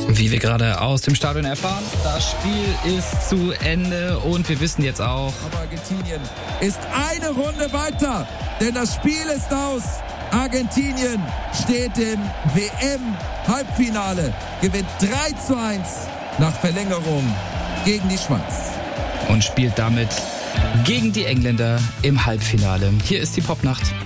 Wie wir gerade aus dem Stadion erfahren, das Spiel ist zu Ende und wir wissen jetzt auch... Aber Argentinien ist eine Runde weiter, denn das Spiel ist aus. Argentinien steht im WM-Halbfinale, gewinnt 3:1 nach Verlängerung gegen die Schweiz. Und spielt damit gegen die Engländer im Halbfinale. Hier ist die Popnacht.